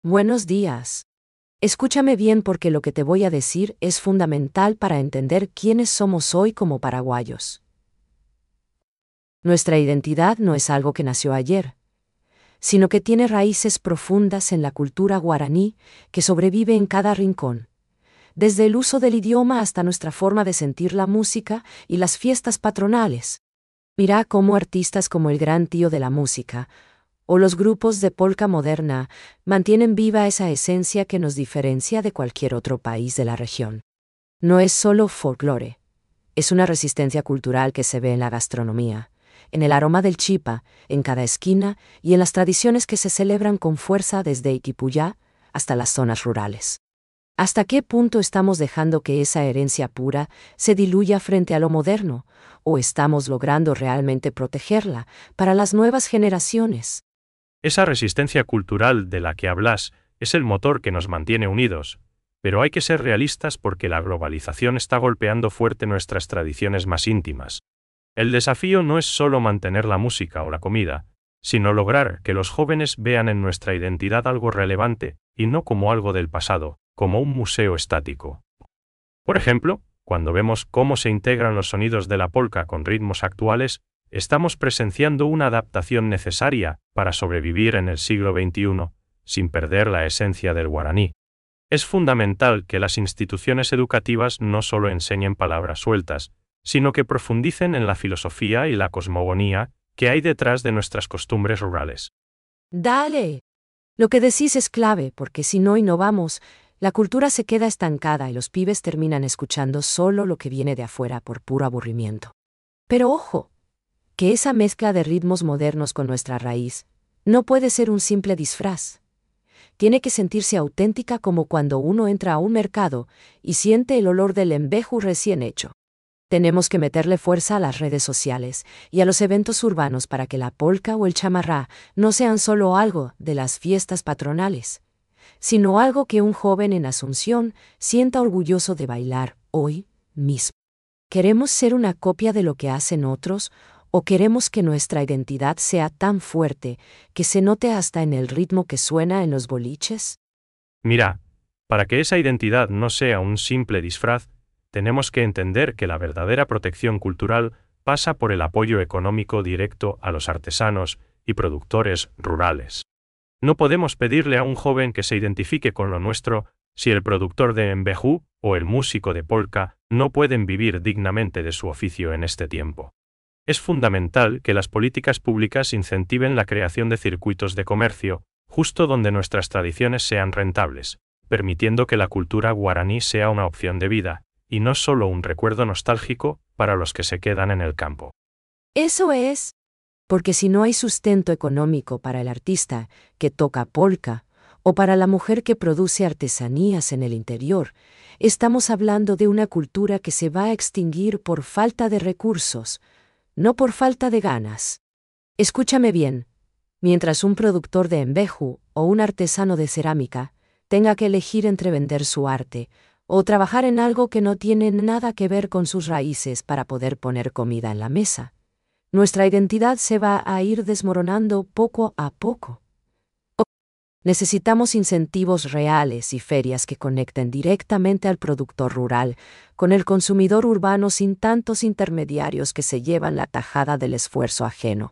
Buenos días. Escúchame bien porque lo que te voy a decir es fundamental para entender quiénes somos hoy como paraguayos. Nuestra identidad no es algo que nació ayer, sino que tiene raíces profundas en la cultura guaraní que sobrevive en cada rincón, desde el uso del idioma hasta nuestra forma de sentir la música y las fiestas patronales. Mira cómo artistas como el Gran Tío de la Música, o los grupos de polka moderna, mantienen viva esa esencia que nos diferencia de cualquier otro país de la región. No es solo folclore, es una resistencia cultural que se ve en la gastronomía, en el aroma del chipa, en cada esquina y en las tradiciones que se celebran con fuerza desde Iquipuyá hasta las zonas rurales. ¿Hasta qué punto estamos dejando que esa herencia pura se diluya frente a lo moderno, o estamos logrando realmente protegerla para las nuevas generaciones? Esa resistencia cultural de la que hablas es el motor que nos mantiene unidos, pero hay que ser realistas porque la globalización está golpeando fuerte nuestras tradiciones más íntimas. El desafío no es solo mantener la música o la comida, sino lograr que los jóvenes vean en nuestra identidad algo relevante y no como algo del pasado, como un museo estático. Por ejemplo, cuando vemos cómo se integran los sonidos de la polka con ritmos actuales, estamos presenciando una adaptación necesaria para sobrevivir en el siglo XXI, sin perder la esencia del guaraní. Es fundamental que las instituciones educativas no solo enseñen palabras sueltas, sino que profundicen en la filosofía y la cosmogonía que hay detrás de nuestras costumbres rurales. Dale. Lo que decís es clave porque si no innovamos, la cultura se queda estancada y los pibes terminan escuchando solo lo que viene de afuera por puro aburrimiento. Pero ojo, que esa mezcla de ritmos modernos con nuestra raíz no puede ser un simple disfraz. Tiene que sentirse auténtica como cuando uno entra a un mercado y siente el olor del embejú recién hecho. Tenemos que meterle fuerza a las redes sociales y a los eventos urbanos para que la polka o el chamarrá no sean solo algo de las fiestas patronales, sino algo que un joven en Asunción sienta orgulloso de bailar hoy mismo. ¿Queremos ser una copia de lo que hacen otros o queremos que nuestra identidad sea tan fuerte que se note hasta en el ritmo que suena en los boliches? Mira, para que esa identidad no sea un simple disfraz, tenemos que entender que la verdadera protección cultural pasa por el apoyo económico directo a los artesanos y productores rurales. No podemos pedirle a un joven que se identifique con lo nuestro si el productor de embejú o el músico de polka no pueden vivir dignamente de su oficio en este tiempo. Es fundamental que las políticas públicas incentiven la creación de circuitos de comercio, justo donde nuestras tradiciones sean rentables, permitiendo que la cultura guaraní sea una opción de vida, y no solo un recuerdo nostálgico para los que se quedan en el campo. Eso es, porque si no hay sustento económico para el artista que toca polka o para la mujer que produce artesanías en el interior, estamos hablando de una cultura que se va a extinguir por falta de recursos, no por falta de ganas. Escúchame bien, mientras un productor de embejú o un artesano de cerámica tenga que elegir entre vender su arte o trabajar en algo que no tiene nada que ver con sus raíces para poder poner comida en la mesa, nuestra identidad se va a ir desmoronando poco a poco. Necesitamos incentivos reales y ferias que conecten directamente al productor rural con el consumidor urbano sin tantos intermediarios que se llevan la tajada del esfuerzo ajeno.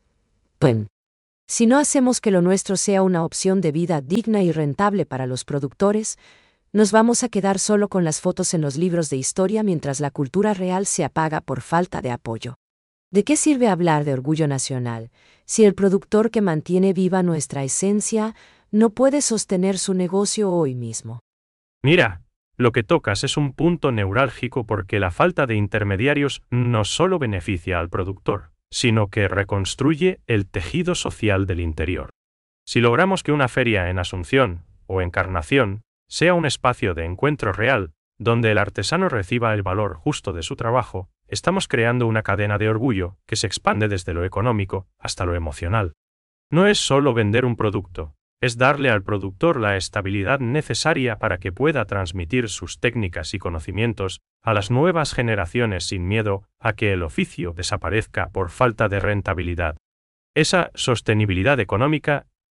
Si no hacemos que lo nuestro sea una opción de vida digna y rentable para los productores, nos vamos a quedar solo con las fotos en los libros de historia mientras la cultura real se apaga por falta de apoyo. ¿De qué sirve hablar de orgullo nacional si el productor que mantiene viva nuestra esencia no puede sostener su negocio hoy mismo? Mira, lo que tocas es un punto neurálgico porque la falta de intermediarios no solo beneficia al productor, sino que reconstruye el tejido social del interior. Si logramos que una feria en Asunción o Encarnación sea un espacio de encuentro real, donde el artesano reciba el valor justo de su trabajo, estamos creando una cadena de orgullo que se expande desde lo económico hasta lo emocional. No es solo vender un producto, es darle al productor la estabilidad necesaria para que pueda transmitir sus técnicas y conocimientos a las nuevas generaciones sin miedo a que el oficio desaparezca por falta de rentabilidad. Esa sostenibilidad económica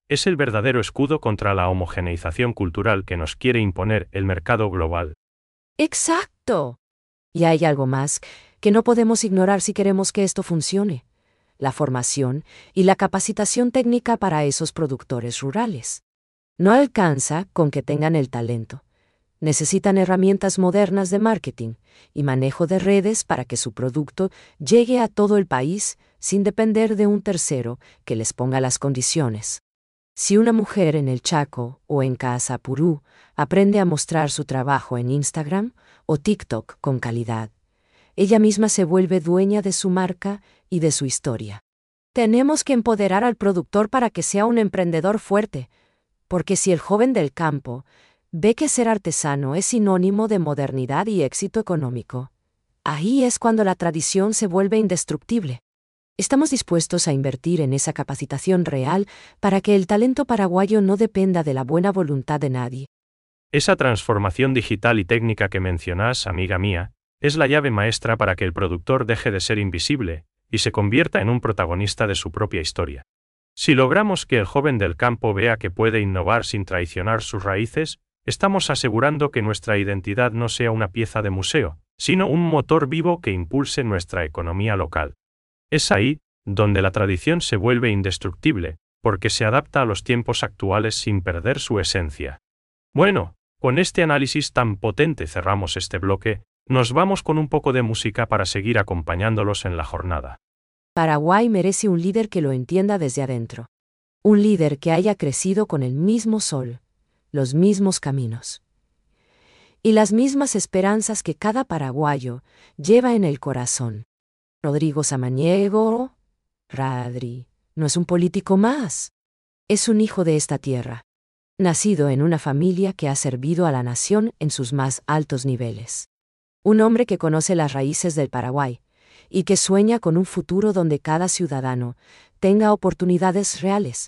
Es el verdadero escudo contra la homogeneización cultural que nos quiere imponer el mercado global. ¡Exacto! Y hay algo más que no podemos ignorar si queremos que esto funcione: la formación y la capacitación técnica para esos productores rurales. No alcanza con que tengan el talento. Necesitan herramientas modernas de marketing y manejo de redes para que su producto llegue a todo el país sin depender de un tercero que les ponga las condiciones. Si una mujer en el Chaco o en Casa Purú aprende a mostrar su trabajo en Instagram o TikTok con calidad, ella misma se vuelve dueña de su marca y de su historia. Tenemos que empoderar al productor para que sea un emprendedor fuerte, porque si el joven del campo ve que ser artesano es sinónimo de modernidad y éxito económico, ahí es cuando la tradición se vuelve indestructible. Estamos dispuestos a invertir en esa capacitación real para que el talento paraguayo no dependa de la buena voluntad de nadie. Esa transformación digital y técnica que mencionas, amiga mía, es la llave maestra para que el productor deje de ser invisible y se convierta en un protagonista de su propia historia. Si logramos que el joven del campo vea que puede innovar sin traicionar sus raíces, estamos asegurando que nuestra identidad no sea una pieza de museo, sino un motor vivo que impulse nuestra economía local. Es ahí donde la tradición se vuelve indestructible, porque se adapta a los tiempos actuales sin perder su esencia. Bueno, con este análisis tan potente cerramos este bloque. Nos vamos con un poco de música para seguir acompañándolos en la jornada. Paraguay merece un líder que lo entienda desde adentro. Un líder que haya crecido con el mismo sol, los mismos caminos y las mismas esperanzas que cada paraguayo lleva en el corazón. Rodrigo Samaniego, Radri, no es un político más. Es un hijo de esta tierra, nacido en una familia que ha servido a la nación en sus más altos niveles. Un hombre que conoce las raíces del Paraguay y que sueña con un futuro donde cada ciudadano tenga oportunidades reales.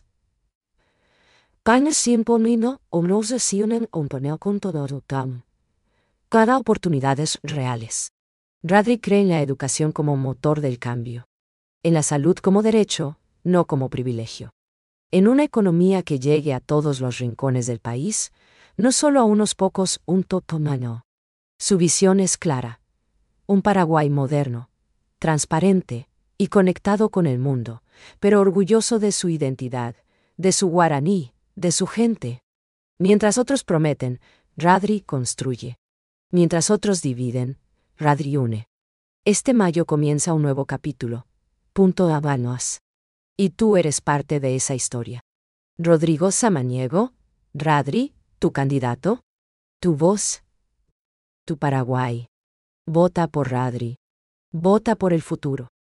Cada oportunidades reales. Radri cree en la educación como motor del cambio, en la salud como derecho, no como privilegio, en una economía que llegue a todos los rincones del país, no solo a unos pocos, un totomano. Su visión es clara: un Paraguay moderno, transparente y conectado con el mundo, pero orgulloso de su identidad, de su guaraní, de su gente. Mientras otros prometen, Radri construye. Mientras otros dividen, Radri une. Este mayo comienza un nuevo capítulo. Punto Habanos. Y tú eres parte de esa historia. Rodrigo Samaniego, Radri, tu candidato, tu voz, tu Paraguay. Vota por Radri. Vota por el futuro.